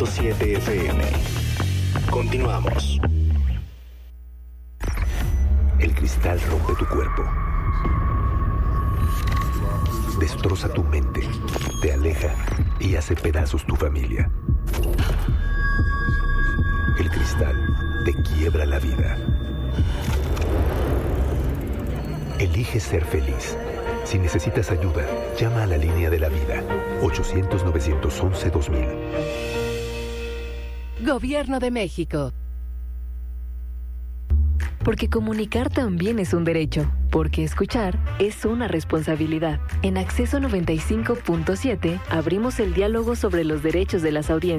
97.7 FM. Continuamos. El cristal rompe tu cuerpo. Destroza tu mente, te aleja y hace pedazos tu familia. El cristal te quiebra la vida. Elige ser feliz. Si necesitas ayuda, llama a la línea de la vida. 800-911-2000. Gobierno de México. Porque comunicar también es un derecho. Porque escuchar es una responsabilidad. En Acceso 95.7 abrimos el diálogo sobre los derechos de las audiencias.